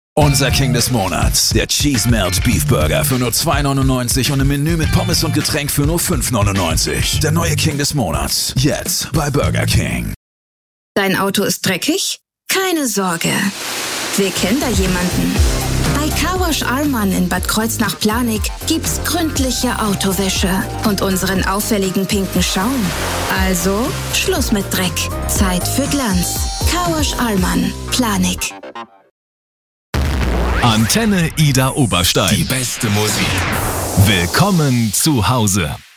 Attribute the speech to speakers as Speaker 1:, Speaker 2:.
Speaker 1: Unser King des Monats, der Cheese Melt Beef Burger für nur $2,99 und im Menü mit Pommes und Getränk für nur $5,99. Der neue King des Monats, jetzt bei Burger King.
Speaker 2: Dein Auto ist dreckig? Keine Sorge. Wir kennen da jemanden. Bei Carwash Allmann in Bad Kreuznach-Planig gibt's gründliche Autowäsche und unseren auffälligen pinken Schaum. Also Schluss mit Dreck. Zeit für Glanz. Carwash Allmann, Planig.
Speaker 3: Antenne Ida Oberstein.
Speaker 4: Die beste Musik.
Speaker 3: Willkommen zu Hause.